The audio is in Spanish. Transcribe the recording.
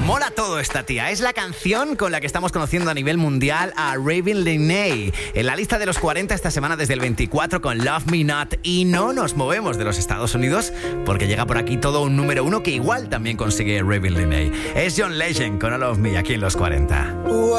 Mola todo esta tía. Es la canción con la que estamos conociendo a nivel mundial a Raven Leigh. En la lista de los 40 esta semana desde el 24 con Love Me Not. Y no nos movemos de los Estados Unidos porque llega por aquí todo un número 1 que igual también consigue Raven Leigh. Es John Legend con All of Me aquí en los 40.